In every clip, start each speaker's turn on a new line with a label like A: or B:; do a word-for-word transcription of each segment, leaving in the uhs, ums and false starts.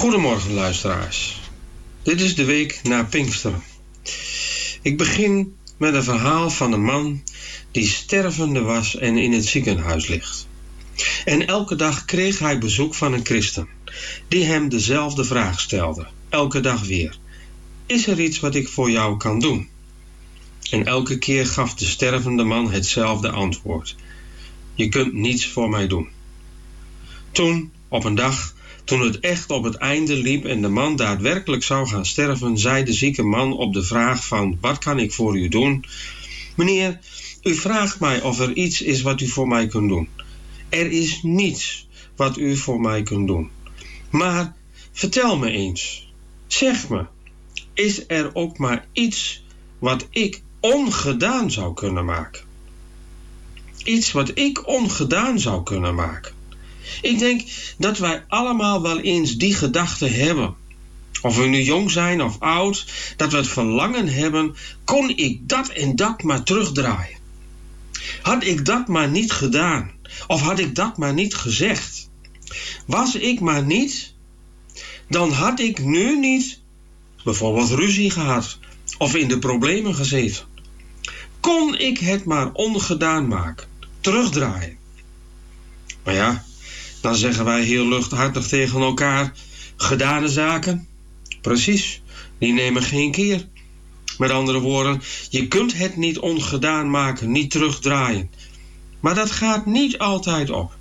A: Goedemorgen luisteraars. Dit is de week na Pinksteren. Ik begin met een verhaal van een man die stervende was en in het ziekenhuis ligt. En elke dag kreeg hij bezoek van een christen die hem dezelfde vraag stelde. Elke dag weer. Is er iets wat ik voor jou kan doen? En elke keer gaf de stervende man hetzelfde antwoord. Je kunt niets voor mij doen. Toen, op een dag, toen het echt op het einde liep en de man daadwerkelijk zou gaan sterven, zei de zieke man op de vraag van, wat kan ik voor u doen? Meneer, u vraagt mij of er iets is wat u voor mij kunt doen. Er is niets wat u voor mij kunt doen. Maar vertel me eens, zeg me, is er ook maar iets wat ik ongedaan zou kunnen maken? Iets wat ik ongedaan zou kunnen maken. Ik denk dat wij allemaal wel eens die gedachte hebben. Of we nu jong zijn of oud, dat we het verlangen hebben, kon ik dat en dat maar terugdraaien. Had ik dat maar niet gedaan, of had ik dat maar niet gezegd. Was ik maar niet, dan had ik nu niet bijvoorbeeld ruzie gehad of in de problemen gezeten. Kon ik het maar ongedaan maken, terugdraaien. Maar ja, dan zeggen wij heel luchthartig tegen elkaar, gedane zaken, precies, die nemen geen keer. Met andere woorden, je kunt het niet ongedaan maken, niet terugdraaien. Maar dat gaat niet altijd op.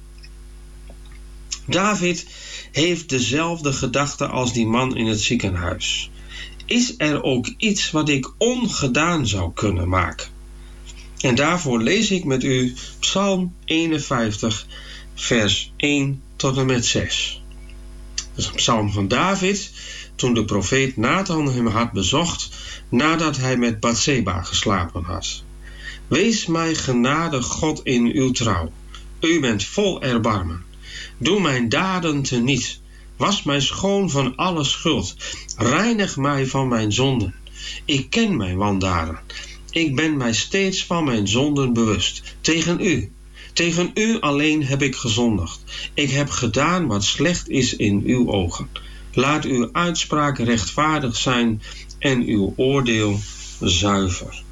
A: David heeft dezelfde gedachte als die man in het ziekenhuis. Is er ook iets wat ik ongedaan zou kunnen maken? En daarvoor lees ik met u Psalm eenenvijftig, vers één tot en met zes. Dat is een psalm van David, toen de profeet Nathan hem had bezocht, nadat hij met Batseba geslapen had. Wees mij genadig, God, in uw trouw. U bent vol erbarmen. Doe mijn daden teniet. Was mij schoon van alle schuld. Reinig mij van mijn zonden. Ik ken mijn wandaden. Ik ben mij steeds van mijn zonden bewust. Tegen u, tegen u alleen heb ik gezondigd. Ik heb gedaan wat slecht is in uw ogen. Laat uw uitspraak rechtvaardig zijn en uw oordeel zuiver.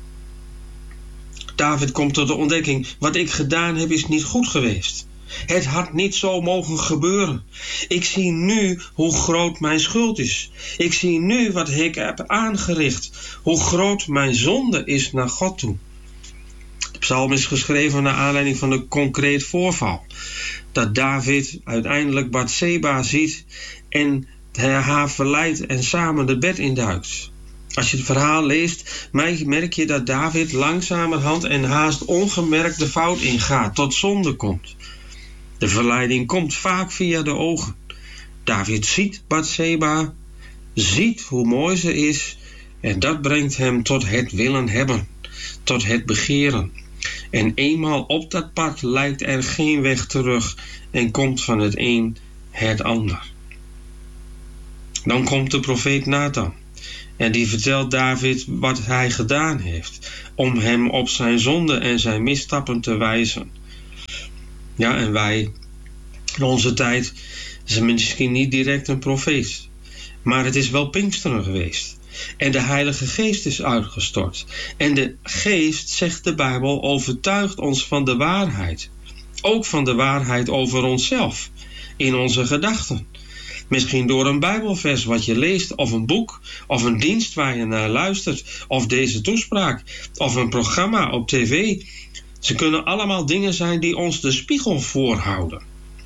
A: David komt tot de ontdekking, wat ik gedaan heb is niet goed geweest. Het had niet zo mogen gebeuren. Ik zie nu hoe groot mijn schuld is. Ik zie nu wat ik heb aangericht. Hoe groot mijn zonde is naar God toe. De psalm is geschreven naar aanleiding van een concreet voorval. Dat David uiteindelijk Batseba ziet en haar verleidt en samen het bed induikt. Als je het verhaal leest, merk je dat David langzamerhand en haast ongemerkt de fout ingaat, tot zonde komt. De verleiding komt vaak via de ogen. David ziet Batseba, ziet hoe mooi ze is en dat brengt hem tot het willen hebben, tot het begeren. En eenmaal op dat pad lijkt er geen weg terug en komt van het een het ander. Dan komt de profeet Nathan en die vertelt David wat hij gedaan heeft om hem op zijn zonde en zijn misstappen te wijzen. Ja, en wij in onze tijd zijn misschien niet direct een profeet, maar het is wel Pinksteren geweest. En de Heilige Geest is uitgestort. En de Geest, zegt de Bijbel, overtuigt ons van de waarheid. Ook van de waarheid over onszelf, in onze gedachten. Misschien door een Bijbelvers wat je leest, of een boek, of een dienst waar je naar luistert, of deze toespraak, of een programma op tv. Ze kunnen allemaal dingen zijn die ons de spiegel voorhouden.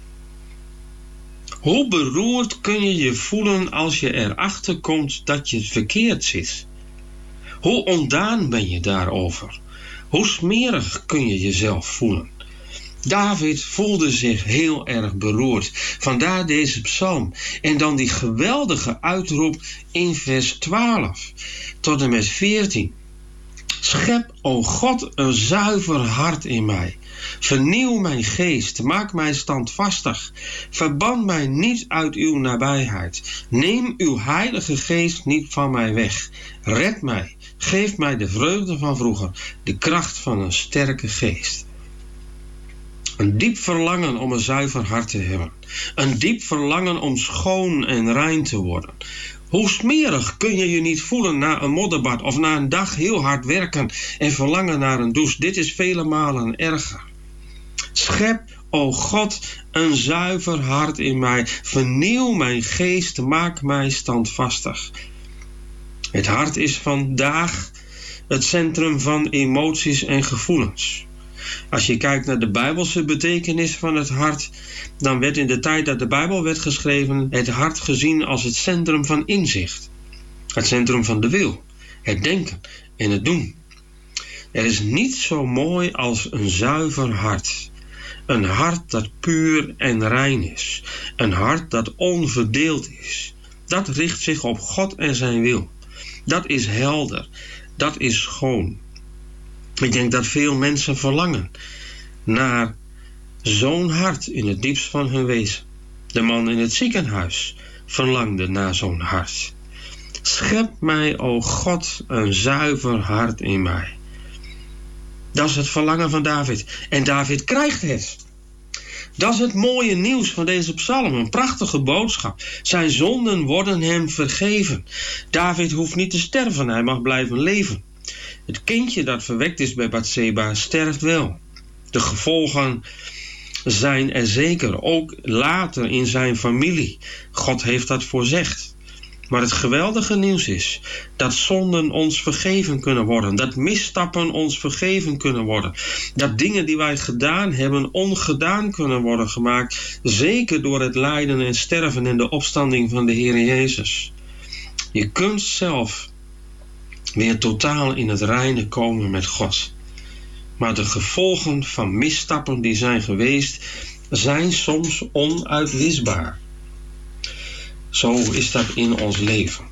A: Hoe beroerd kun je je voelen als je erachter komt dat je verkeerd zit? Hoe ontdaan ben je daarover? Hoe smerig kun je jezelf voelen? David voelde zich heel erg beroerd. Vandaar deze psalm. En dan die geweldige uitroep in vers twaalf tot en met veertien. Schep, o God, een zuiver hart in mij. Vernieuw mijn geest, maak mij standvastig. Verban mij niet uit uw nabijheid. Neem uw heilige geest niet van mij weg. Red mij, geef mij de vreugde van vroeger, de kracht van een sterke geest. Een diep verlangen om een zuiver hart te hebben. Een diep verlangen om schoon en rein te worden. Hoe smerig kun je je niet voelen na een modderbad of na een dag heel hard werken en verlangen naar een douche? Dit is vele malen erger. Schep, o God, een zuiver hart in mij. Vernieuw mijn geest, maak mij standvastig. Het hart is vandaag het centrum van emoties en gevoelens. Als je kijkt naar de Bijbelse betekenis van het hart, dan werd in de tijd dat de Bijbel werd geschreven het hart gezien als het centrum van inzicht. Het centrum van de wil, het denken en het doen. Er is niets zo mooi als een zuiver hart. Een hart dat puur en rein is. Een hart dat onverdeeld is. Dat richt zich op God en zijn wil. Dat is helder. Dat is schoon. Ik denk dat veel mensen verlangen naar zo'n hart in het diepst van hun wezen. De man in het ziekenhuis verlangde naar zo'n hart. Schep mij, o God, een zuiver hart in mij. Dat is het verlangen van David. En David krijgt het. Dat is het mooie nieuws van deze psalm. Een prachtige boodschap. Zijn zonden worden hem vergeven. David hoeft niet te sterven. Hij mag blijven leven. Het kindje dat verwekt is bij Batseba sterft wel. De gevolgen zijn er zeker. Ook later in zijn familie. God heeft dat voorzegd. Maar het geweldige nieuws is dat zonden ons vergeven kunnen worden. Dat misstappen ons vergeven kunnen worden. Dat dingen die wij gedaan hebben ongedaan kunnen worden gemaakt. Zeker door het lijden en sterven en de opstanding van de Heer Jezus. Je kunt zelf weer totaal in het reine komen met God. Maar de gevolgen van misstappen die zijn geweest, zijn soms onuitwisbaar. Zo is dat in ons leven.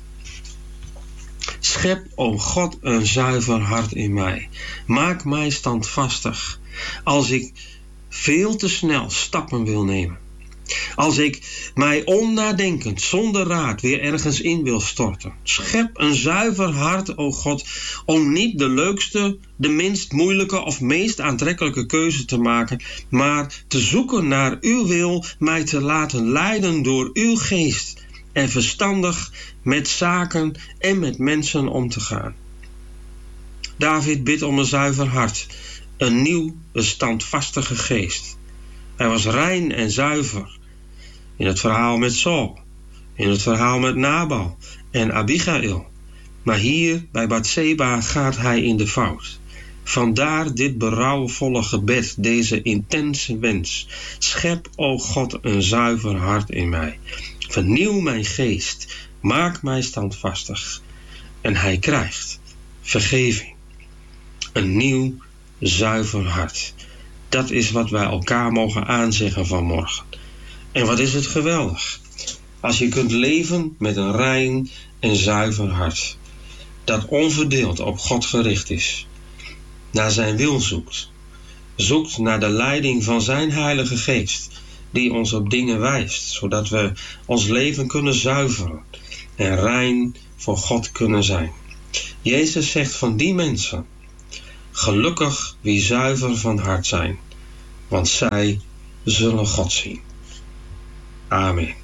A: Schep, o God, een zuiver hart in mij. Maak mij standvastig. Als ik veel te snel stappen wil nemen. Als ik mij onnadenkend, zonder raad, weer ergens in wil storten. Schep een zuiver hart, o God, om niet de leukste, de minst moeilijke of meest aantrekkelijke keuze te maken, maar te zoeken naar uw wil, mij te laten leiden door uw geest en verstandig met zaken en met mensen om te gaan. David bidt om een zuiver hart, een nieuw, standvastige geest. Hij was rein en zuiver in het verhaal met Saul, in het verhaal met Nabal en Abigail. Maar hier bij Batseba gaat hij in de fout. Vandaar dit berouwvolle gebed, deze intense wens. Schep, o God, een zuiver hart in mij. Vernieuw mijn geest, maak mij standvastig. En hij krijgt vergeving. Een nieuw, zuiver hart. Dat is wat wij elkaar mogen aanzeggen vanmorgen. En wat is het geweldig. Als je kunt leven met een rein en zuiver hart. Dat onverdeeld op God gericht is. Naar zijn wil zoekt. Zoekt naar de leiding van zijn Heilige Geest. Die ons op dingen wijst. Zodat we ons leven kunnen zuiveren. En rein voor God kunnen zijn. Jezus zegt van die mensen. Gelukkig wie zuiver van hart zijn. Want zij zullen God zien. Amen.